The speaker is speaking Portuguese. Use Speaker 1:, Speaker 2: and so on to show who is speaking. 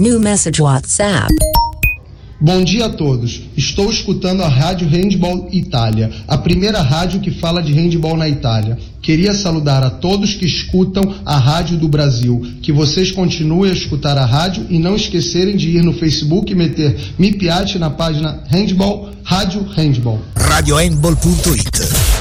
Speaker 1: New message WhatsApp.
Speaker 2: Bom dia a todos. Estou escutando a Rádio Handball Itália, a primeira rádio que fala de handball na Itália. Queria saludar a todos que escutam a rádio do Brasil. Que vocês continuem a escutar a rádio e não esquecerem de ir no Facebook e meter Mi Piace na página Handball, Rádio Handball.
Speaker 3: radiohandball.it